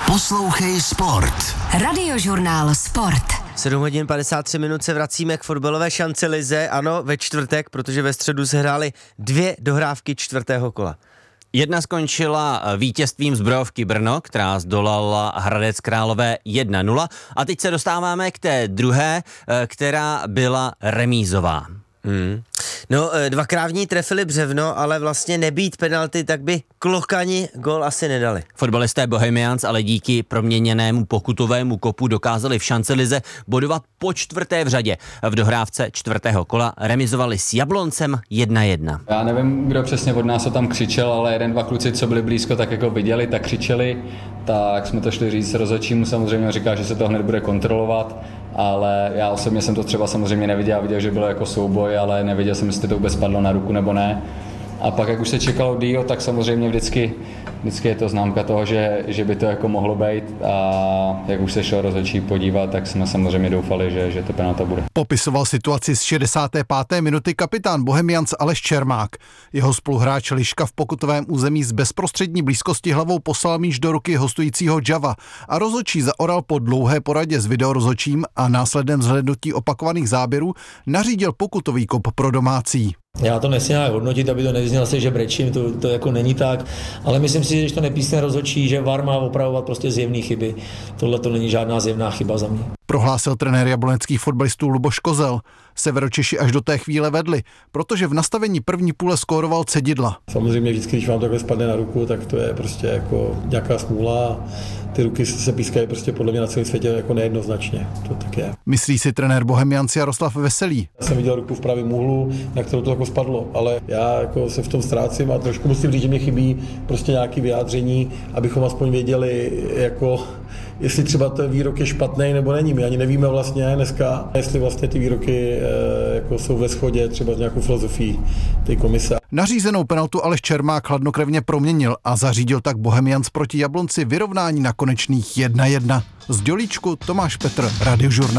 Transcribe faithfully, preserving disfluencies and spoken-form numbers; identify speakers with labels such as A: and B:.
A: Poslouchej Sport.
B: Radiožurnál Sport.
C: sedm hodin padesát tři minut se vracíme k fotbalové šancelize, ano, ve čtvrtek, protože ve středu se hrály dvě dohrávky čtvrtého kola.
D: Jedna skončila vítězstvím Zbrojovky Brno, která zdolala Hradec Králové jedna nula. A teď se dostáváme k té druhé, která byla remízová.
C: Hmm. No, dvakrát v ní trefili břevno, ale vlastně nebýt penalty, tak by Klokani gól asi nedali.
D: Fotbalisté Bohemians ale díky proměněnému pokutovému kopu dokázali v šancelize bodovat po čtvrté v řadě. V dohrávce čtvrtého kola remizovali s Jabloncem jedna jedna.
E: Já nevím, kdo přesně od nás to tam křičel, ale jeden, dva kluci, co byli blízko, tak jako viděli, tak křičeli, tak jsme to šli říct rozhodčímu, samozřejmě říká, že se to hned bude kontrolovat, ale já osobně jsem to třeba samozřejmě neviděl, viděl, že bylo jako souboj, ale neviděl jsem, jestli to vůbec padlo na ruku nebo ne. A pak, jak už se čekalo díl, tak samozřejmě vždycky, vždycky je to známka toho, že, že by to jako mohlo být, a jak už se šel rozhodčí podívat, tak jsme samozřejmě doufali, že, že to penalta bude.
F: Popisoval situaci z šedesáté páté minuty kapitán Bohemians Aleš Čermák. Jeho spoluhráč Liška v pokutovém území z bezprostřední blízkosti hlavou poslal míč do ruky hostujícího Java a rozhodčí zaoral po dlouhé poradě s videorozhodčím a následném zhlédnutí opakovaných záběrů nařídil pokutový kop pro domácí.
G: Já to nechci nějak hodnotit, aby to nevyznělo se, že brečím, to, to jako není tak, ale myslím si, že když to nepísne rozhodčí, že V A R má opravovat prostě zjevné chyby. Tohle to není žádná zjevná chyba za mě.
F: Prohlásil trenér jabloneckých fotbalistů Luboš Kozel. Severočeši až do té chvíle vedli, protože v nastavení první půle skóroval Cedidla.
H: Samozřejmě vždycky, když vám takhle spadne na ruku, tak to je prostě jako nějaká smůla. Ty ruky se pískají prostě podle mě na celém světě jako nejednoznačně. To tak je.
F: Myslí si trenér Bohemians Jaroslav Veselý.
H: Já jsem viděl ruku v pravém úhlu, na kterou to jako spadlo, ale já jako se v tom ztrácím a trošku musím říct, že mě chybí prostě nějaké vyjádření, abychom aspoň věděli, jako jestli třeba ten výrok je špatný nebo není. My ani nevíme vlastně dneska, jestli vlastně ty výroky e, jako jsou ve shodě třeba s nějakou filozofií té komise.
F: Nařízenou penaltu Aleš Čermák chladnokrevně proměnil a zařídil tak Bohemians proti Jablonci vyrovnání na konečných jedna jedna. Z Dělíčku Tomáš Petr, Radiožurnál.